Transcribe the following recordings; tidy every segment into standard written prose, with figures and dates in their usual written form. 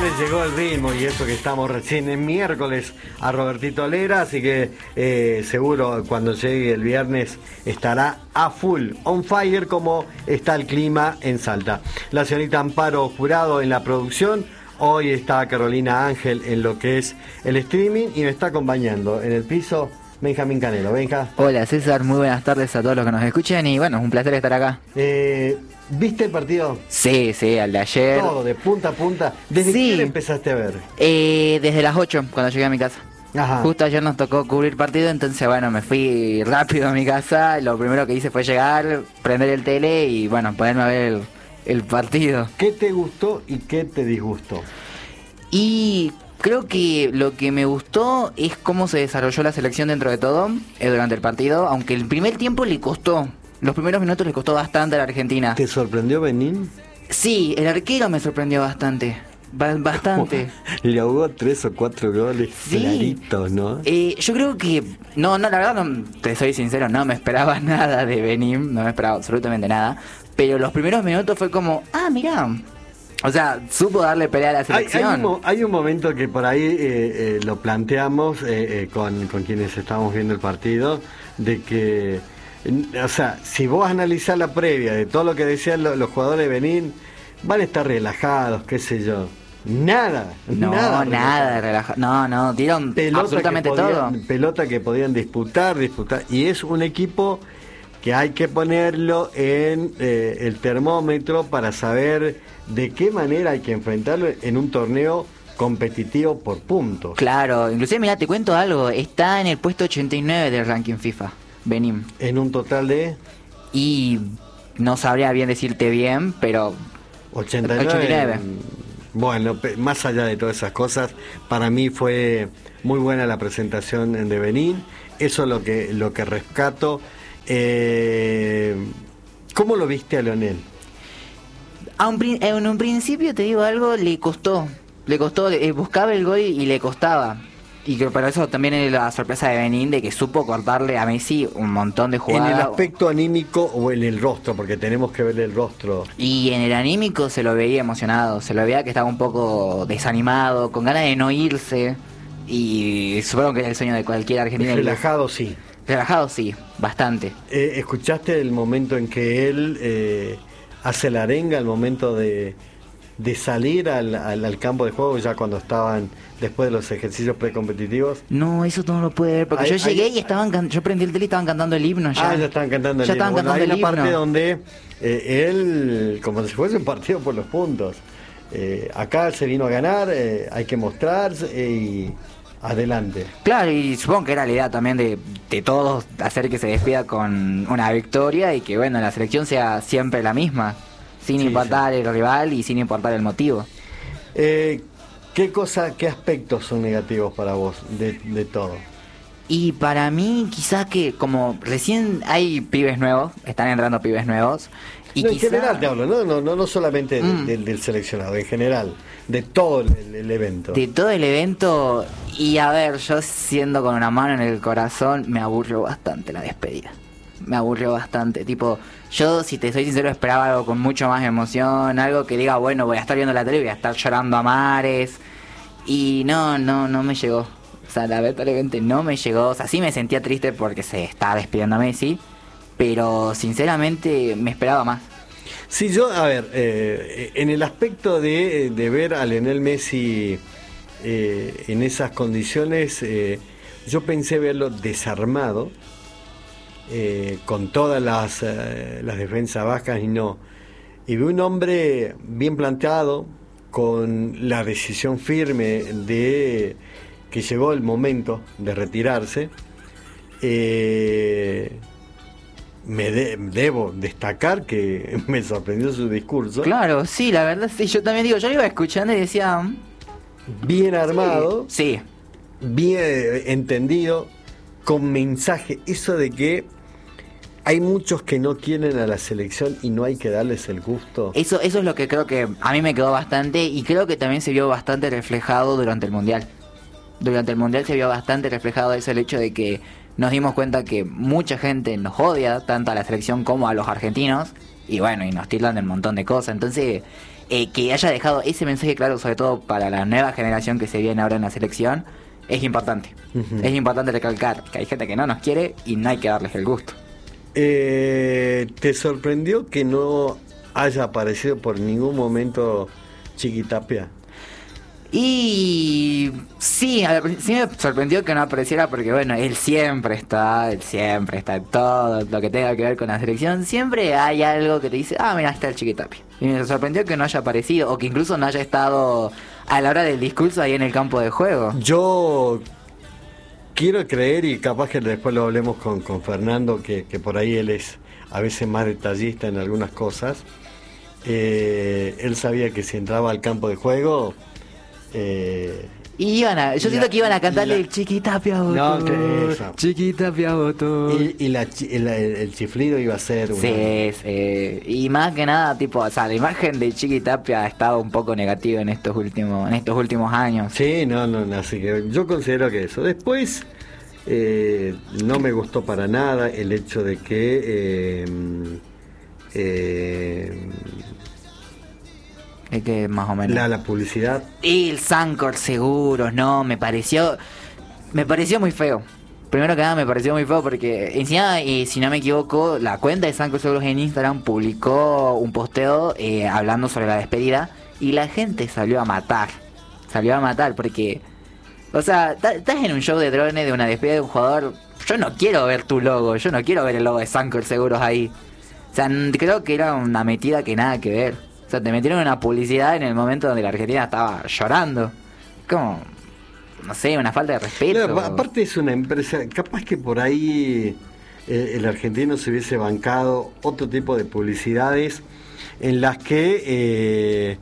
le llegó el ritmo y eso que estamos recién en miércoles a Robertito Lera, así que seguro cuando llegue el viernes estará a full, on fire como está el clima en Salta. La señorita Amparo Jurado en la producción, hoy está Carolina Ángel en lo que es el streaming y me está acompañando en el piso Benjamín Canelo. Benja. Hola César, muy buenas tardes a todos los que nos escuchen y bueno, es un placer estar acá. ¿Viste el partido? Sí, al de ayer. Todo, de punta a punta. ¿Desde qué hora empezaste a ver? Desde las 8, cuando llegué a mi casa. Ajá. Justo ayer nos tocó cubrir partido, entonces bueno, me fui rápido a mi casa. Lo primero que hice fue llegar, prender el tele y bueno, ponerme a ver el partido. ¿Qué te gustó y qué te disgustó? Y creo que lo que me gustó es cómo se desarrolló la selección dentro de todo durante el partido, aunque el primer tiempo le costó. Los primeros minutos le costó bastante a la Argentina. ¿Te sorprendió Benín? Sí, el arquero me sorprendió bastante. Bastante. Le ahogó 3 o 4 goles claritos, ¿no? Yo creo que... No, la verdad, no, te soy sincero, no me esperaba nada de Benín. No me esperaba absolutamente nada. Pero los primeros minutos fue como... mirá. O sea, supo darle pelea a la selección. Hay un momento que por ahí lo planteamos con quienes estábamos viendo el partido, de que, o sea, si vos analizás la previa de todo lo que decían los jugadores de Benín, van a estar relajados, qué sé yo. Nada relajado. No, dieron absolutamente todo. Pelota que podían disputar, y es un equipo que hay que ponerlo en el termómetro para saber de qué manera hay que enfrentarlo en un torneo competitivo por puntos. Claro, inclusive mirá, te cuento algo, está en el puesto 89 del ranking FIFA, Benín. En un total de... Y no sabría bien decirte bien, pero... 89. Bueno, más allá de todas esas cosas, para mí fue muy buena la presentación de Benín, eso es lo que rescato. ¿Cómo lo viste a Leonel? En un principio, te digo algo, le costó, buscaba el gol y le costaba. Y que para eso también es la sorpresa de Benín, de que supo cortarle a Messi un montón de jugadas. ¿En el aspecto anímico o en el rostro? Porque tenemos que ver el rostro. Y en el anímico se lo veía emocionado, se lo veía que estaba un poco desanimado, con ganas de no irse. Y supongo que es el sueño de cualquier argentino. Relajado, sí. Relajado, sí, bastante. ¿Escuchaste el momento en que él hace la arenga, el momento de salir al campo de juego, ya cuando estaban después de los ejercicios precompetitivos? No, eso no lo puede ver, porque yo llegué y yo prendí el tele y estaban cantando el himno ya. Ya estaban cantando el himno. Bueno, hay una parte donde él, como si fuese un partido por los puntos, acá se vino a ganar, hay que mostrarse y... adelante. Claro, y supongo que era la idea también de todos hacer que se despida con una victoria y que bueno, la selección sea siempre la misma, sin importar el rival y sin importar el motivo. ¿Qué aspectos son negativos para vos de todo? Y para mí quizás que como recién hay pibes nuevos, están entrando pibes nuevos. Y en general te hablo, no solamente del seleccionado, en general, de todo el evento. De todo el evento, y a ver, yo siendo con una mano en el corazón, me aburrió bastante la despedida. Me aburrió bastante, tipo, yo si te soy sincero esperaba algo con mucho más emoción, algo que diga, bueno, voy a estar viendo la tele y voy a estar llorando a mares. Y no me llegó. O sea, lamentablemente no me llegó. O sea, sí me sentía triste porque se estaba despidiendo a Messi, pero sinceramente me esperaba más. Sí, yo, a ver, en el aspecto de ver a Lionel Messi en esas condiciones, yo pensé verlo desarmado, con todas las defensas bajas y no. Y vi un hombre bien planteado, con la decisión firme de que llegó el momento de retirarse. Debo destacar que me sorprendió su discurso. Claro, sí, la verdad sí, yo también digo, yo lo iba escuchando y decía... bien armado, sí, bien entendido, con mensaje, eso de que hay muchos que no quieren a la selección y no hay que darles el gusto. Eso es lo que creo que a mí me quedó bastante, y creo que también se vio bastante reflejado durante el Mundial. Durante el Mundial se vio bastante reflejado eso, el hecho de que nos dimos cuenta que mucha gente nos odia, tanto a la selección como a los argentinos, y bueno, y nos tildan de un montón de cosas. Entonces, que haya dejado ese mensaje claro, sobre todo para la nueva generación que se viene ahora en la selección, es importante. Es importante recalcar que hay gente que no nos quiere y no hay que darles el gusto. ¿Te sorprendió que no haya aparecido por ningún momento Chiqui Tapia? Y sí, sí me sorprendió que no apareciera porque bueno, él siempre está en todo lo que tenga que ver con la selección, siempre hay algo que te dice, ah, mira, está el Chiqui Tapia. Y me sorprendió que no haya aparecido o que incluso no haya estado a la hora del discurso ahí en el campo de juego. Yo quiero creer, y capaz que después lo hablemos con Fernando, que por ahí él es a veces más detallista en algunas cosas. Él sabía que si entraba al campo de juego... yo siento que iban a cantarle el Chiqui Tapia botó, no, que eso. Chiqui Tapia botó. Y el chiflido iba a ser sí, y más que nada, tipo, o sea, la imagen de Chiqui Tapia ha estado un poco negativa en estos últimos años. Sí, no, así que yo considero que eso. Después, no me gustó para nada el hecho de que es que más o menos la publicidad y el Sancor Seguros, no, me pareció muy feo. Primero que nada me pareció muy feo porque encima, si no me equivoco, la cuenta de Sancor Seguros en Instagram publicó un posteo hablando sobre la despedida y la gente salió a matar porque, o sea, estás en un show de drones de una despedida de un jugador, yo no quiero ver tu logo, yo no quiero ver el logo de Sancor Seguros ahí. O sea, creo que era una metida que nada que ver. O sea, te metieron una publicidad en el momento donde la Argentina estaba llorando. Como, no sé, una falta de respeto. No, aparte es una empresa, capaz que por ahí el argentino se hubiese bancado otro tipo de publicidades en las que,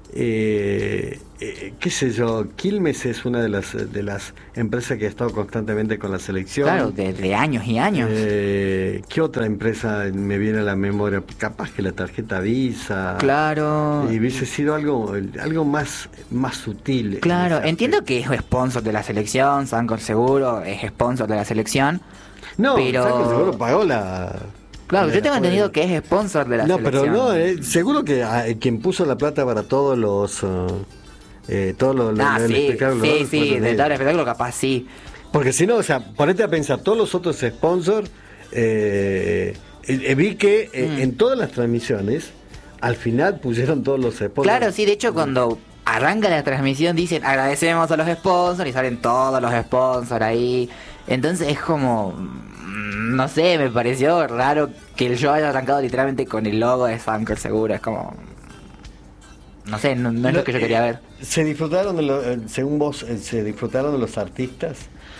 qué sé yo, Quilmes es una de las empresas que ha estado constantemente con la selección. Claro, desde años y años. ¿Qué otra empresa me viene a la memoria? Capaz que la tarjeta Visa. Claro. Y hubiese sido algo más sutil. Claro, entiendo que es sponsor de la selección, Sancor Seguro es sponsor de la selección. No, pero Sancor Seguro pagó la... Claro, yo tengo entendido que es sponsor de la selección. No, pero no, seguro que quien puso la plata para todos los... sí, de todo el espectáculo capaz sí. Porque si no, o sea, ponete a pensar, todos los otros sponsors, vi que en todas las transmisiones, al final pusieron todos los sponsors. Claro, sí, de hecho cuando arranca la transmisión dicen agradecemos a los sponsors y salen todos los sponsors ahí. Entonces es como... no sé, me pareció raro que el show haya arrancado literalmente con el logo de Sancor Seguro. Es como... no sé, no es lo que yo quería ver. ¿Se disfrutaron según vos, se disfrutaron de los artistas?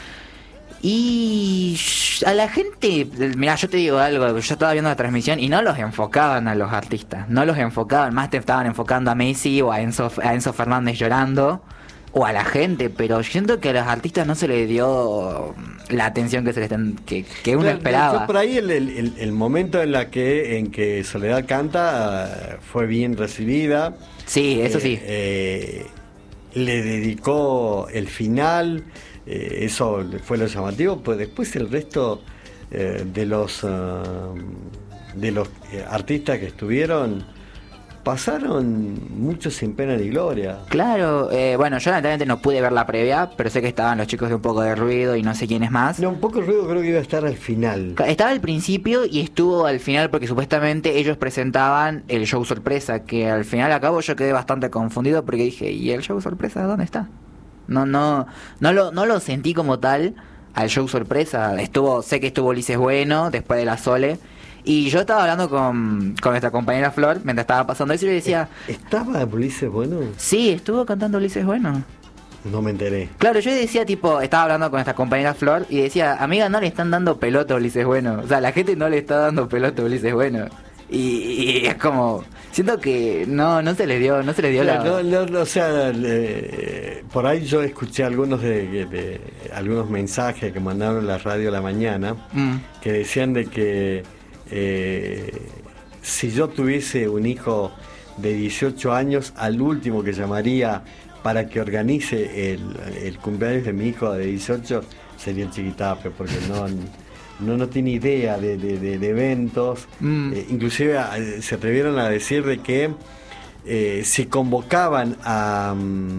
Y a la gente, mira, yo te digo algo, yo estaba viendo la transmisión y no los enfocaban a los artistas, no los enfocaban, más te estaban enfocando a Messi o a Enzo Fernández llorando, o a la gente, pero siento que a los artistas no se les dio la atención que que uno esperaba. Por ahí el momento en que Soledad canta fue bien recibida. Sí, eso sí. Le dedicó el final, eso fue lo llamativo, pues después el resto de los artistas que estuvieron pasaron mucho sin pena ni gloria. Claro, bueno, yo lamentablemente no pude ver la previa, pero sé que estaban los chicos de Un Poco de Ruido y no sé quiénes más. No, Un Poco de Ruido creo que iba a estar al final. Estaba al principio y estuvo al final porque supuestamente ellos presentaban el show sorpresa, que al final a cabo yo quedé bastante confundido porque dije, ¿y el show sorpresa dónde está? No lo sentí como tal al show sorpresa. Sé que estuvo Ulises Bueno después de la Sole. Y yo estaba hablando con nuestra compañera Flor mientras estaba pasando eso y le decía... ¿Estaba Ulises Bueno? Sí, estuvo cantando Ulises Bueno. No me enteré. Claro, yo decía estaba hablando con nuestra compañera Flor y decía, amiga, no le están dando pelota a Ulises Bueno. O sea, la gente no le está dando pelota a Ulises Bueno. Y es como... siento que no se le dio o sea, por ahí yo escuché algunos algunos mensajes que mandaron la radio a la mañana que decían de que si yo tuviese un hijo de 18 años, al último que llamaría para que organice el cumpleaños de mi hijo de 18 sería el Chiqui Tapia, porque no tiene idea de eventos. Inclusive se atrevieron a decir de que si convocaban a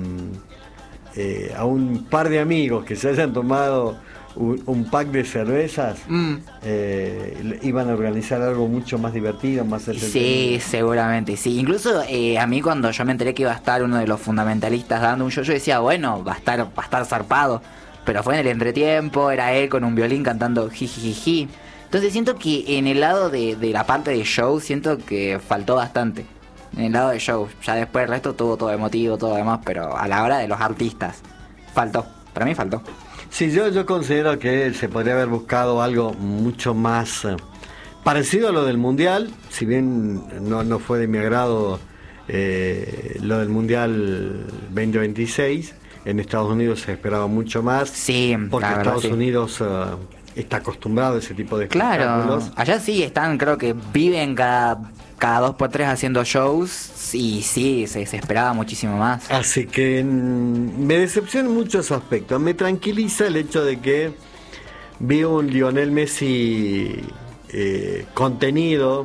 un par de amigos que se hayan tomado un pack de cervezas, iban a organizar algo mucho más divertido, más Sí, entretenido. seguramente, sí. Incluso a mí cuando yo me enteré que iba a estar uno de los fundamentalistas dando un show, yo decía, bueno, va a estar zarpado. Pero fue en el entretiempo, era él con un violín cantando jijijiji. Entonces siento que en el lado de la parte de show, siento que faltó bastante. En el lado de show, ya después el resto tuvo todo emotivo, todo demás, pero a la hora de los artistas, faltó. Para mí faltó. Sí, yo considero que se podría haber buscado algo mucho más parecido a lo del Mundial, si bien no fue de mi agrado lo del Mundial 2026. En Estados Unidos se esperaba mucho más, Sí, porque la verdad, Estados sí. Unidos está acostumbrado a ese tipo de Claro, espectáculos. allá sí están, creo que viven cada 2x3 haciendo shows y sí, se esperaba muchísimo más. Así que me decepciona mucho ese aspecto. Me tranquiliza el hecho de que vi un Lionel Messi contenido.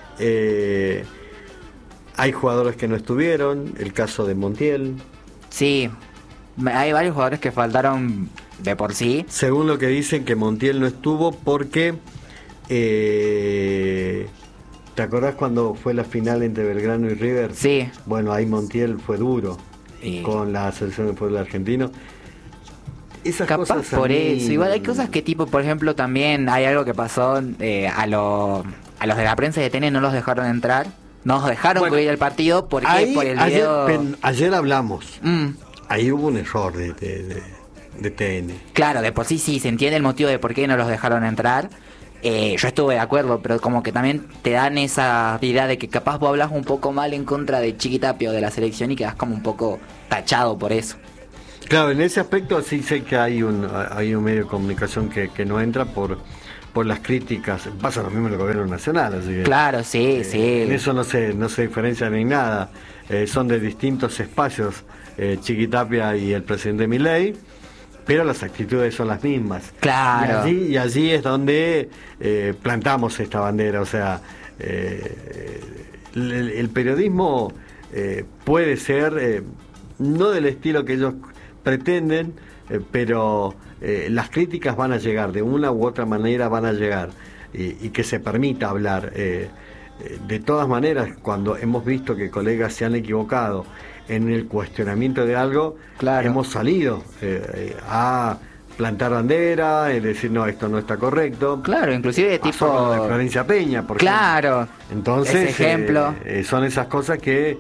Hay jugadores que no estuvieron, el caso de Montiel. Sí, hay varios jugadores que faltaron de por sí. Según lo que dicen, que Montiel no estuvo porque... ¿te acordás cuando fue la final entre Belgrano y River? Sí. Bueno, ahí Montiel fue duro Y- con la selección del pueblo argentino. Esas Capaz cosas a por mí- eso. Igual hay cosas que tipo, por ejemplo, también hay algo que pasó a los de la prensa de TN no los dejaron entrar. Nos dejaron Bueno, cubrir el partido porque Ahí, por el ayer, video... ayer hablamos. Mm, Ahí hubo un error de TN. claro, de por sí se entiende el motivo de por qué no los dejaron entrar. Yo estuve de acuerdo, pero como que también te dan esa idea de que capaz vos hablas un poco mal en contra de Chiquitapia o de la selección y quedás como un poco tachado por eso. Claro, en ese aspecto sí sé que hay un medio de comunicación que no entra por las críticas. Pasa lo mismo en el gobierno nacional, así que Claro, sí, sí. en eso no se diferencia ni nada. Son de distintos espacios, Chiquitapia y el presidente Milei, pero las actitudes son las mismas. Claro. Y allí es donde plantamos esta bandera. O sea, el periodismo puede ser no del estilo que ellos pretenden, pero las críticas van a llegar, de una u otra manera van a llegar, y que se permita hablar. De todas maneras, cuando hemos visto que colegas se han equivocado en el cuestionamiento de algo, Claro. hemos salido a plantar bandera, es decir, no, esto no está correcto. Claro, inclusive Pasó con lo de tipo... Florencia Peña, por Claro. ejemplo. Entonces, Ese ejemplo. son esas cosas que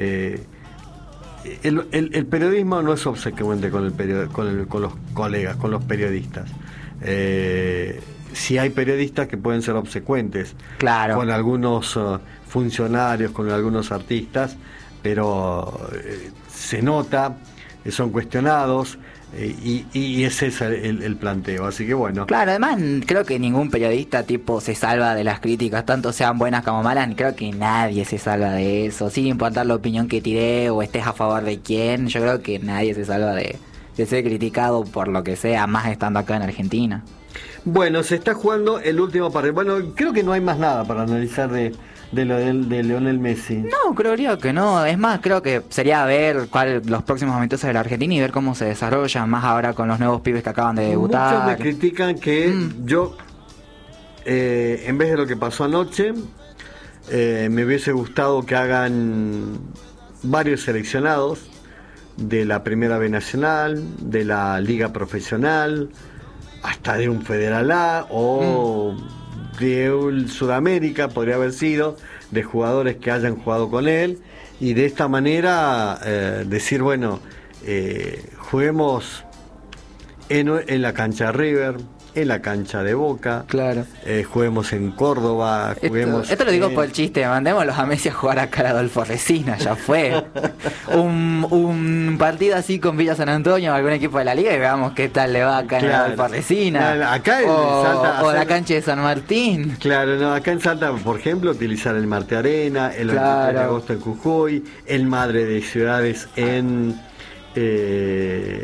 el periodismo no es obsecuente con con los colegas, con los periodistas. Si hay periodistas que pueden ser obsecuentes Claro. con algunos funcionarios, con algunos artistas, pero se nota, son cuestionados, y ese es el planteo. Así que bueno. Claro, además creo que ningún periodista tipo se salva de las críticas, tanto sean buenas como malas, creo que nadie se salva de eso, sin importar la opinión que tiré o estés a favor de quién, yo creo que nadie se salva de ser criticado por lo que sea, más estando acá en Argentina. Bueno, se está jugando el último partido. Bueno, creo que no hay más nada para analizar de Lionel Messi. No, creo que no, es más, creo que sería ver los próximos amistosos de la Argentina y ver cómo se desarrollan, más ahora con los nuevos pibes que acaban de debutar. Muchos me critican que yo, en vez de lo que pasó anoche, me hubiese gustado que hagan varios seleccionados de la Primera B Nacional, de la Liga Profesional, hasta de un Federal A o de un Sudamérica, podría haber sido, de jugadores que hayan jugado con él, y de esta manera decir, bueno, juguemos en la cancha de River, en la cancha de Boca, Claro. juguemos en Córdoba, juguemos... Esto lo digo en- por el chiste, mandémoslos a Messi a jugar acá a Adolfo Resina, ya fue. un partido así con Villa San Antonio o algún equipo de la liga y veamos qué tal le va acá en Claro. Adolfo Resina. Claro, acá en o, Salta o la hacer- cancha de San Martín. Claro, no, acá en Salta, por ejemplo, utilizar el Marte Arena, el 23 de Claro. agosto en Jujuy, el Madre de Ciudades en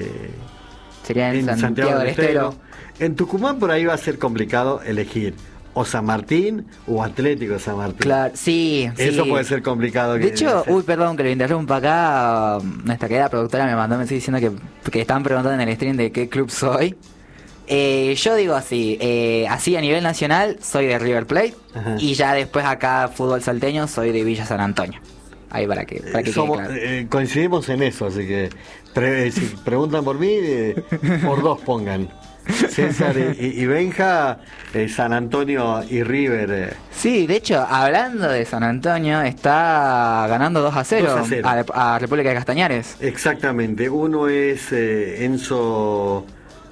Sería en Santiago del Estero. En Tucumán por ahí va a ser complicado elegir, o San Martín o Atlético de San Martín. Claro, sí. Eso puede ser complicado. De hecho, perdón que lo interrumpa acá. Nuestra querida productora me mandó un mensaje diciendo que están preguntando en el stream de qué club soy. Yo digo así a nivel nacional soy de River Plate. Ajá. Y ya después acá fútbol salteño soy de Villa San Antonio. Ahí para que somos, claro. Coincidimos en eso, así que si preguntan por mí, por dos pongan. César y Benja, San Antonio y River. Sí, de hecho, hablando de San Antonio, está ganando 2-0 a República de Castañares. Exactamente, uno es Enzo...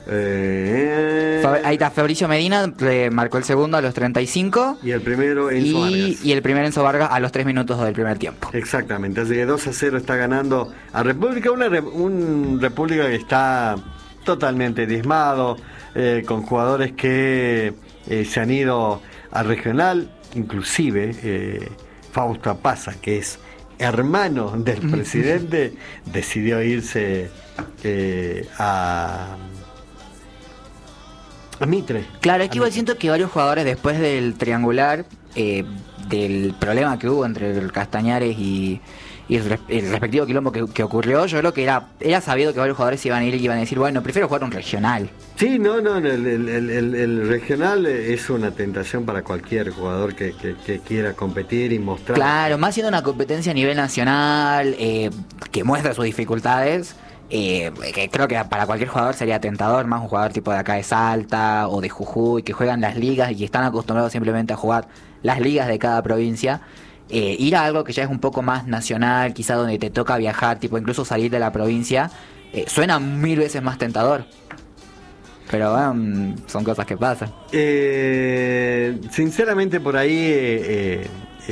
ahí está, Fabricio Medina marcó el segundo a los 35 y el primero Enzo Vargas. Y el primer Enzo Vargas a los 3 minutos del primer tiempo. Exactamente, así que 2-0 está ganando a República, un República que está totalmente diezmado, con jugadores que se han ido al regional, inclusive Fausto Apaza, que es hermano del presidente, decidió irse a Mitre. Claro, es que igual siento que varios jugadores después del triangular, del problema que hubo entre el Castañares y el respectivo quilombo que ocurrió, yo creo que era sabido que varios jugadores iban a ir y iban a decir, bueno, prefiero jugar un regional. Sí, el regional es una tentación para cualquier jugador que quiera competir y mostrar. Claro, más siendo una competencia a nivel nacional, que muestra sus dificultades. Que creo que para cualquier jugador sería tentador, más un jugador tipo de acá de Salta o de Jujuy, que juegan las ligas y que están acostumbrados simplemente a jugar las ligas de cada provincia, ir a algo que ya es un poco más nacional, quizá donde te toca viajar, tipo incluso salir de la provincia, suena 1000 veces más tentador. Pero bueno, son cosas que pasan. Sinceramente por ahí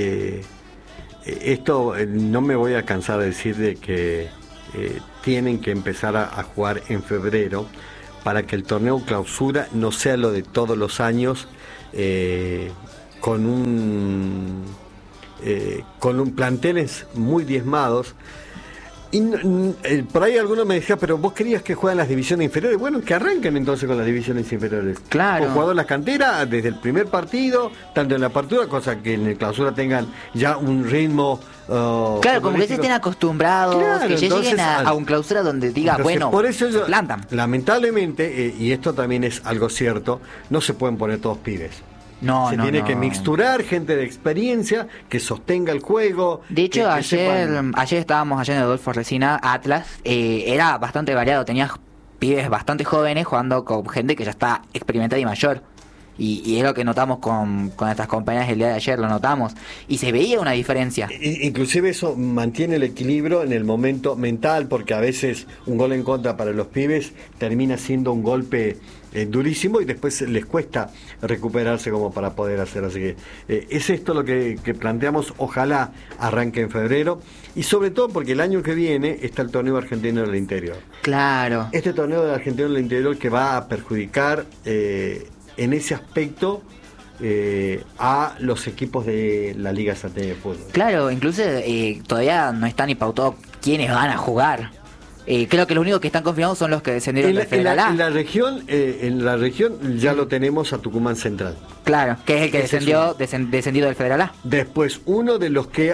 esto no me voy a cansar de decir de que tienen que empezar a jugar en febrero para que el torneo clausura no sea lo de todos los años, con un planteles muy diezmados. Y por ahí algunos me decían, pero vos querías que jueguen las divisiones inferiores. Bueno, que arranquen entonces con las divisiones inferiores. Claro. Con jugadores las canteras desde el primer partido, tanto en la apertura, cosa que en el clausura tengan ya un ritmo. Claro, como que se estén acostumbrados, claro, que ya lleguen a un clausura donde diga, bueno, por eso se plantan. Lamentablemente, y esto también es algo cierto, no se pueden poner todos pibes. Se tiene que mixturar gente de experiencia que sostenga el juego. De hecho, ayer estábamos allá en Adolfo Resina, Atlas, era bastante variado, tenías pibes bastante jóvenes jugando con gente que ya está experimentada y mayor. Y es lo que notamos con estas compañías el día de ayer, lo notamos. Y se veía una diferencia. Inclusive eso mantiene el equilibrio en el momento mental, porque a veces un gol en contra para los pibes termina siendo un golpe durísimo y después les cuesta recuperarse como para poder hacer. Así que es esto lo que planteamos. Ojalá arranque en febrero. Y sobre todo porque el año que viene está el torneo argentino del interior. Claro. Este torneo del argentino del interior que va a perjudicar... en ese aspecto a los equipos de la Liga Salteña de Fútbol. Claro, incluso todavía no está ni pautado quiénes van a jugar. Creo que los únicos que están confirmados son los que descendieron del Federal A. En la región ya lo tenemos a Tucumán Central. Claro, que es el que descendido del Federal A. Después, uno de los que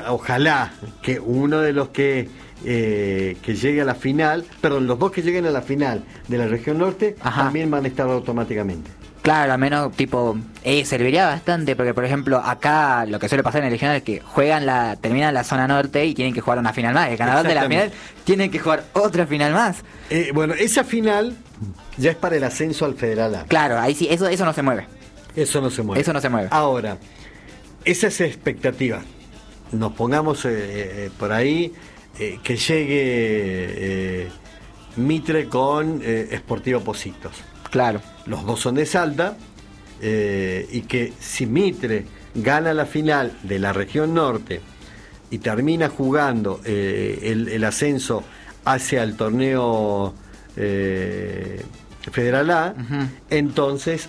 llegue a la final, perdón, los dos que lleguen a la final de la región norte, ajá, también van a estar automáticamente. Claro, al menos tipo serviría bastante porque por ejemplo acá lo que suele pasar en el regional es que terminan la zona norte y tienen que jugar una final más. El ganador de la final tiene que jugar otra final más. Bueno, esa final ya es para el ascenso al Federal A. Claro, ahí sí, eso no se mueve. Eso no se mueve. Ahora, esa es expectativa. Nos pongamos por ahí que llegue Mitre con Sportivo Pocitos. Claro. Los dos son de Salta, y que si Mitre gana la final de la región norte y termina jugando el ascenso hacia el torneo Federal A, uh-huh, entonces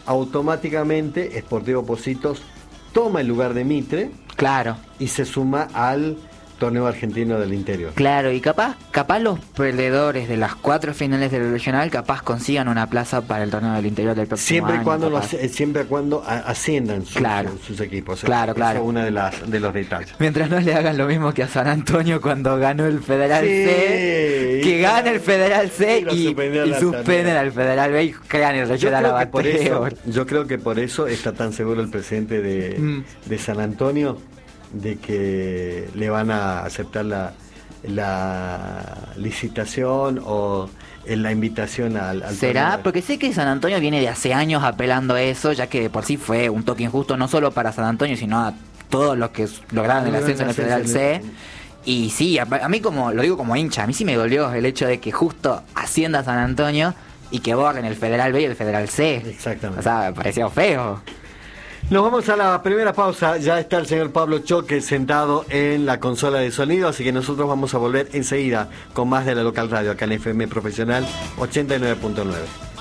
automáticamente Sportivo Pocitos toma el lugar de Mitre, claro, y se suma al torneo argentino del interior. Claro, y capaz los perdedores de las 4 finales del regional capaz consigan una plaza para el torneo del interior del próximo siempre año. Siempre y cuando asciendan sus equipos. Claro. Esa es una de los detalles. Mientras no le hagan lo mismo que a San Antonio cuando ganó el Federal C, que gana el Federal C y suspenden al Federal B y crean el regional amateur. Yo creo que por eso está tan seguro el presidente de San Antonio de que le van a aceptar la licitación o la invitación al ¿Será? torneo. Porque sé que San Antonio viene de hace años apelando a eso, ya que de por sí fue un toque injusto no solo para San Antonio, sino a todos los que lograron el ascenso en el Federal C. Y sí, a mí, como lo digo como hincha, a mí sí me dolió el hecho de que justo ascienda San Antonio y que borren el Federal B y el Federal C. Exactamente. O sea, me pareció feo. Nos vamos a la primera pausa. Ya está el señor Pablo Choque sentado en la consola de sonido, así que nosotros vamos a volver enseguida con más de la local radio acá en FM Profesional 89.9.